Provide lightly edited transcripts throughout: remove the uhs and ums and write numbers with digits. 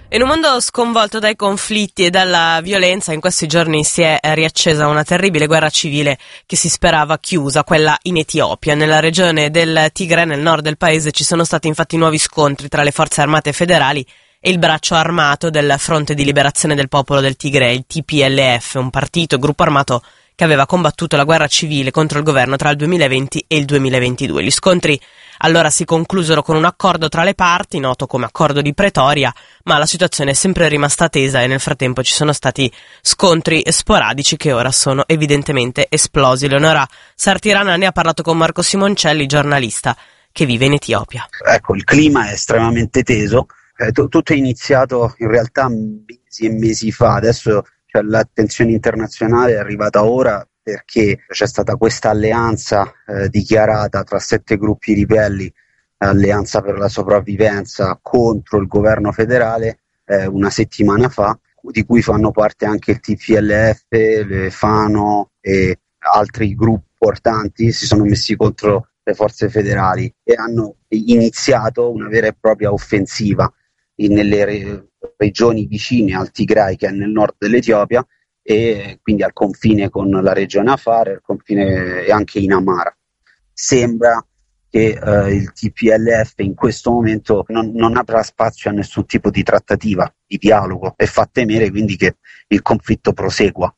In un mondo sconvolto dai conflitti e dalla violenza, in questi giorni si è riaccesa una terribile guerra civile che si sperava chiusa, quella in Etiopia. Nella regione del Tigre, nel nord del paese, ci sono stati infatti nuovi scontri tra le forze armate federali e il braccio armato del Fronte di Liberazione del Popolo del Tigre, il TPLF, un gruppo armato che aveva combattuto la guerra civile contro il governo tra il 2020 e il 2022. Gli scontri allora si conclusero con un accordo tra le parti, noto come accordo di Pretoria, ma la situazione è sempre rimasta tesa e nel frattempo ci sono stati scontri sporadici che ora sono evidentemente esplosi. Leonora Sartirana ne ha parlato con Marco Simoncelli, giornalista che vive in Etiopia. Ecco, il clima è estremamente teso, tutto è iniziato in realtà mesi e mesi fa, adesso l'attenzione internazionale è arrivata ora perché c'è stata questa alleanza dichiarata tra 7 gruppi ribelli, alleanza per la sopravvivenza contro il governo federale una settimana fa, di cui fanno parte anche il TPLF, le Fano e altri gruppi importanti. Si sono messi contro le forze federali e hanno iniziato una vera e propria offensiva nelle regioni vicine al Tigray, che è nel nord dell'Etiopia, e quindi al confine con la regione Afar, al confine e anche in Amara. Sembra che il TPLF in questo momento non avrà spazio a nessun tipo di trattativa, di dialogo, e fa temere quindi che il conflitto prosegua.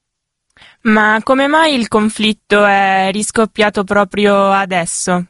Ma come mai il conflitto è riscoppiato proprio adesso?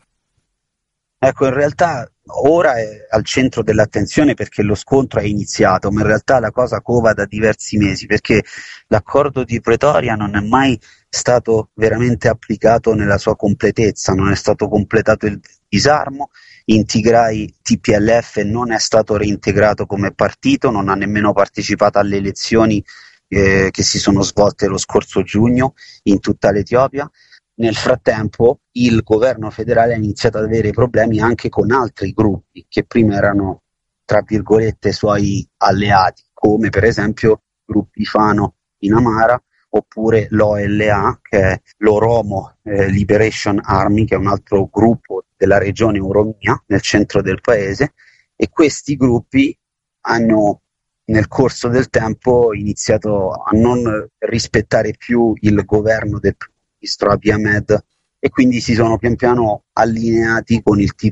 Ecco, in realtà ora è al centro dell'attenzione perché lo scontro è iniziato, ma in realtà la cosa cova da diversi mesi, perché l'accordo di Pretoria non è mai stato veramente applicato nella sua completezza, non è stato completato il disarmo, in Tigray TPLF non è stato reintegrato come partito, non ha nemmeno partecipato alle elezioni che si sono svolte lo scorso giugno in tutta l'Etiopia. Nel frattempo il governo federale ha iniziato ad avere problemi anche con altri gruppi che prima erano, tra virgolette, suoi alleati, come per esempio gruppi Fano in Amara, oppure l'OLA, che è l'Oromo Liberation Army, che è un altro gruppo della regione Oromia, nel centro del paese, e questi gruppi hanno nel corso del tempo iniziato a non rispettare più il governo del ministro Abiy Ahmed e quindi si sono pian piano allineati con il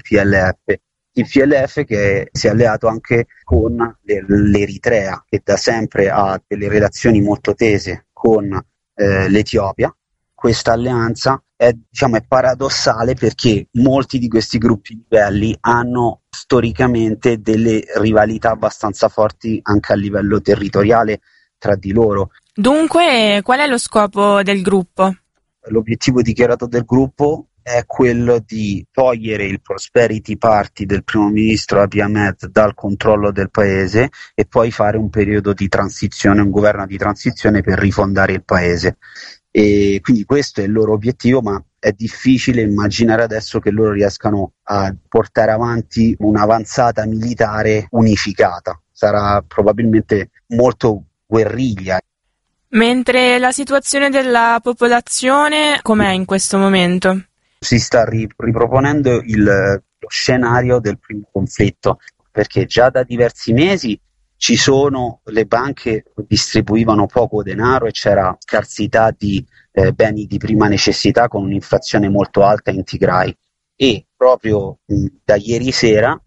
TPLF che si è alleato anche con l'Eritrea, che da sempre ha delle relazioni molto tese con l'Etiopia. Questa alleanza è paradossale perché molti di questi gruppi ribelli hanno storicamente delle rivalità abbastanza forti anche a livello territoriale tra di loro. Dunque, qual è lo scopo del gruppo? L'obiettivo dichiarato del gruppo è quello di togliere il Prosperity Party del primo ministro Abiy Ahmed dal controllo del paese e poi fare un periodo di transizione, un governo di transizione per rifondare il paese. E quindi questo è il loro obiettivo, ma è difficile immaginare adesso che loro riescano a portare avanti un'avanzata militare unificata. Sarà probabilmente molto guerriglia. Mentre la situazione della popolazione com'è in questo momento? Si sta riproponendo lo scenario del primo conflitto, perché già da diversi mesi le banche distribuivano poco denaro e c'era scarsità di beni di prima necessità con un'inflazione molto alta in Tigray, e proprio da ieri sera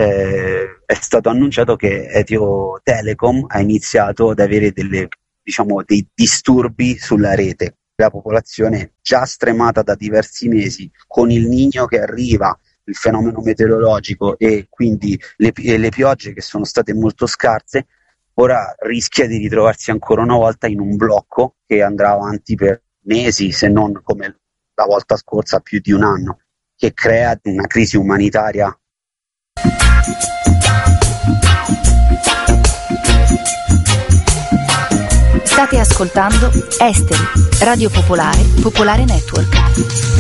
è stato annunciato che Ethio Telecom ha iniziato ad avere dei disturbi sulla rete. La popolazione già stremata da diversi mesi, con il Niño che arriva, il fenomeno meteorologico e quindi le piogge che sono state molto scarse, ora rischia di ritrovarsi ancora una volta in un blocco che andrà avanti per mesi, se non come la volta scorsa più di un anno, che crea una crisi umanitaria. State ascoltando Esteri, Radio Popolare, Popolare Network.